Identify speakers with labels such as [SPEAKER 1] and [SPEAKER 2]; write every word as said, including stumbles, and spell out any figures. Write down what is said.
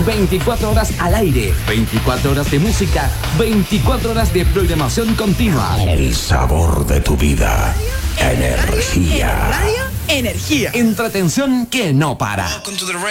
[SPEAKER 1] veinticuatro horas al aire, veinticuatro horas de música, veinticuatro horas de programación continua.
[SPEAKER 2] El sabor de tu vida. Energía.
[SPEAKER 3] Radio Energía.
[SPEAKER 1] Entretención que no para.